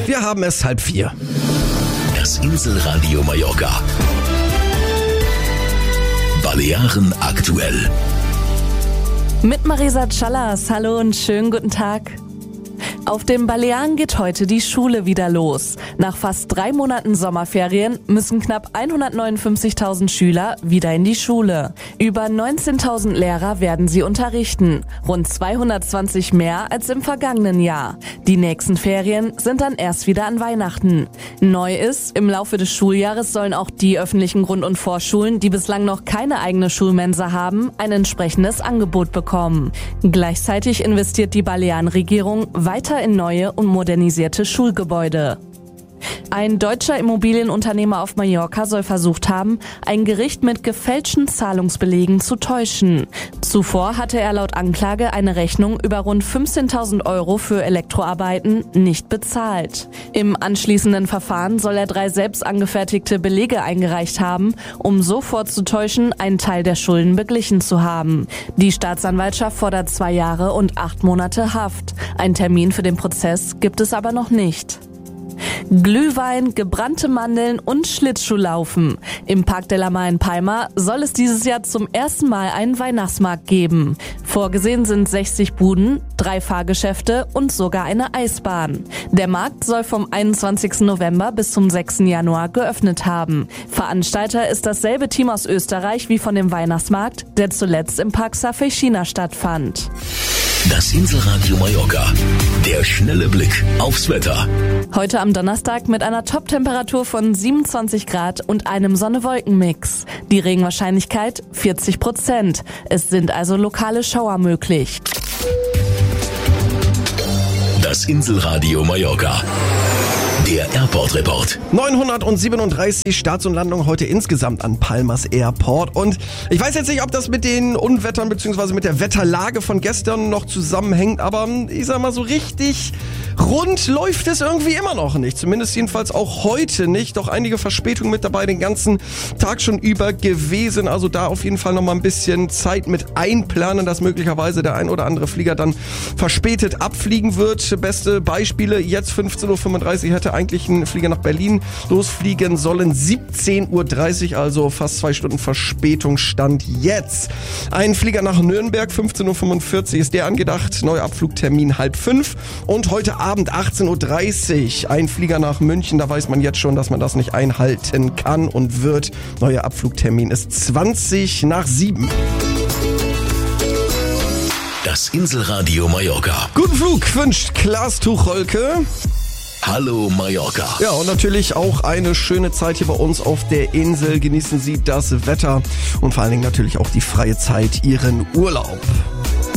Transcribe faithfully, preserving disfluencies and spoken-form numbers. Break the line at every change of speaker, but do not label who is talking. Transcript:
Wir haben es halb vier.
Das Inselradio Mallorca. Balearen aktuell.
Mit Marisa Callas. Hallo und schönen guten Tag. Auf den Balearen geht heute die Schule wieder los. Nach fast drei Monaten Sommerferien müssen knapp hundertneunundfünfzigtausend Schüler wieder in die Schule. Über neunzehntausend Lehrer werden sie unterrichten. Rund zweihundertzwanzig mehr als im vergangenen Jahr. Die nächsten Ferien sind dann erst wieder an Weihnachten. Neu ist, im Laufe des Schuljahres sollen auch die öffentlichen Grund- und Vorschulen, die bislang noch keine eigene Schulmensa haben, ein entsprechendes Angebot bekommen. Gleichzeitig investiert die Balearenregierung weiter in neue und modernisierte Schulgebäude. Ein deutscher Immobilienunternehmer auf Mallorca soll versucht haben, ein Gericht mit gefälschten Zahlungsbelegen zu täuschen. Zuvor hatte er laut Anklage eine Rechnung über rund fünfzehntausend Euro für Elektroarbeiten nicht bezahlt. Im anschließenden Verfahren soll er drei selbst angefertigte Belege eingereicht haben, um so vorzutäuschen, einen Teil der Schulden beglichen zu haben. Die Staatsanwaltschaft fordert zwei Jahre und acht Monate Haft. Einen Termin für den Prozess gibt es aber noch nicht. Glühwein, gebrannte Mandeln und Schlittschuhlaufen. Im Park de la Mar in Palma soll es dieses Jahr zum ersten Mal einen Weihnachtsmarkt geben. Vorgesehen sind sechzig Buden, drei Fahrgeschäfte und sogar eine Eisbahn. Der Markt soll vom einundzwanzigsten November bis zum sechsten Januar geöffnet haben. Veranstalter ist dasselbe Team aus Österreich wie von dem Weihnachtsmarkt, der zuletzt im Park Safeixina stattfand.
Das Inselradio Mallorca. Der schnelle Blick aufs Wetter.
Heute am Donnerstag mit einer Top-Temperatur von siebenundzwanzig Grad und einem Sonne-Wolken-Mix. Die Regenwahrscheinlichkeit vierzig Prozent. Es sind also lokale Schauer möglich.
Das Inselradio Mallorca. Der Airport-Report.
neunhundertsiebenunddreißig Starts und Landungen heute insgesamt an Palmas Airport. Und ich weiß jetzt nicht, ob das mit den Unwettern bzw. mit der Wetterlage von gestern noch zusammenhängt, aber ich sag mal so richtig rund läuft es irgendwie immer noch nicht. Zumindest jedenfalls auch heute nicht. Doch einige Verspätungen mit dabei den ganzen Tag schon über gewesen. Also da auf jeden Fall nochmal ein bisschen Zeit mit einplanen, dass möglicherweise der ein oder andere Flieger dann verspätet abfliegen wird. Beste Beispiele, jetzt fünfzehn Uhr fünfunddreißig hätte eigentlich ein Flieger nach Berlin losfliegen sollen. siebzehn Uhr dreißig, also fast zwei Stunden Verspätung stand jetzt. Ein Flieger nach Nürnberg, fünfzehn Uhr fünfundvierzig ist der angedacht. Neuer Abflugtermin halb fünf. Und heute Abend achtzehn Uhr dreißig ein Flieger nach München. Da weiß man jetzt schon, dass man das nicht einhalten kann und wird. Neuer Abflugtermin ist zwanzig nach sieben.
Das Inselradio Mallorca.
Guten Flug wünscht Klaas Tucholke.
Hallo Mallorca.
Ja, und natürlich auch eine schöne Zeit hier bei uns auf der Insel. Genießen Sie das Wetter und vor allen Dingen natürlich auch die freie Zeit, Ihren Urlaub.